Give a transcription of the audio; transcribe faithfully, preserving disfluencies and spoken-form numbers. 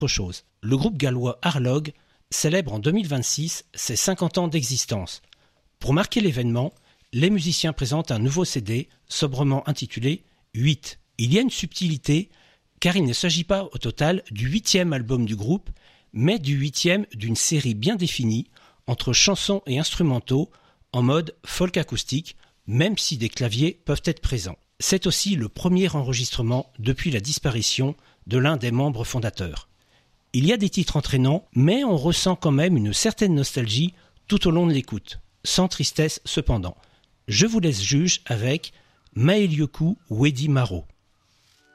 autre chose. Le groupe gallois Arlog célèbre en deux mille vingt-six ses cinquante ans d'existence. Pour marquer l'événement, les musiciens présentent un nouveau C D sobrement intitulé huit. Il y a une subtilité car il ne s'agit pas au total du huitième album du groupe, mais du huitième d'une série bien définie entre chansons et instrumentaux en mode folk acoustique, même si des claviers peuvent être présents. C'est aussi le premier enregistrement depuis la disparition de l'un des membres fondateurs. Il y a des titres entraînants, mais on ressent quand même une certaine nostalgie tout au long de l'écoute, sans tristesse cependant. Je vous laisse juge avec Maelioku Wedi Maro.